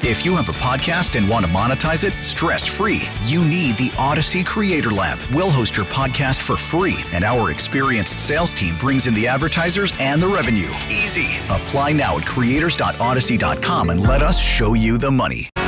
If you have a podcast and want to monetize it stress-free, you need the Odyssey Creator Lab. We'll host your podcast for free, and our experienced sales team brings in the advertisers and the revenue. Easy. Apply now at creators.odyssey.com and let us show you the money.